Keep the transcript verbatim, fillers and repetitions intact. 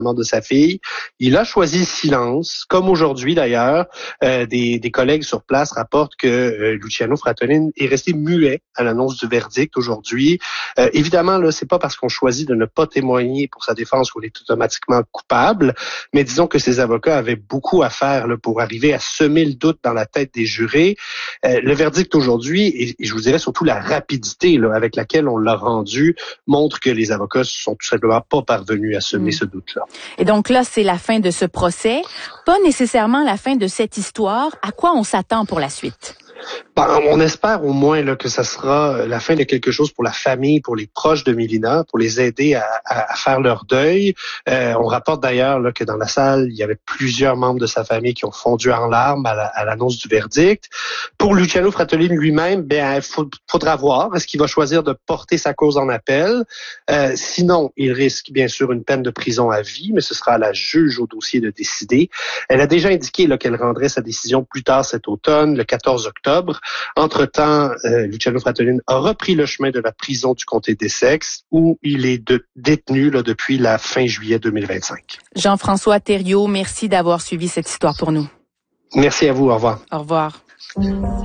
de sa fille. Il a choisi le silence, comme aujourd'hui d'ailleurs. Euh, des, des collègues sur place rapportent que euh, Luciano Fratellin est resté muet à l'annonce du verdict aujourd'hui. Euh, évidemment, là, c'est pas parce qu'on choisit de ne pas témoigner pour sa défense qu'on est automatiquement coupable, mais disons que ses avocats avaient beaucoup à faire là, pour arriver à semer le doute dans la tête des jurés. Euh, le verdict aujourd'hui, et, et je vous dirais surtout la rapidité là, avec laquelle on l'a rendu, montre que les avocats sont tout simplement pas parvenus à semer mmh. ce doute-là. Et donc là, c'est la fin de ce procès, pas nécessairement la fin de cette histoire. À quoi on s'attend pour la suite? Ben, on espère au moins là, que ça sera la fin de quelque chose pour la famille, pour les proches de Mélina, pour les aider à, à, à faire leur deuil. Euh, on rapporte d'ailleurs là, que dans la salle, il y avait plusieurs membres de sa famille qui ont fondu en larmes à, la, à l'annonce du verdict. Pour Luciano Fratellin lui-même, ben, il faut, faudra voir. Est-ce qu'il va choisir de porter sa cause en appel? Euh, sinon, il risque bien sûr une peine de prison à vie, mais ce sera à la juge au dossier de décider. Elle a déjà indiqué là, qu'elle rendrait sa décision plus tard cet automne, le quatorze octobre. Entre-temps, euh, Luciano Fratellin a repris le chemin de la prison du comté d'Essex, où il est de, détenu là, depuis la fin juillet deux mille vingt-cinq. Jean-François Thériault, merci d'avoir suivi cette histoire pour nous. Merci à vous. Au revoir. Au revoir.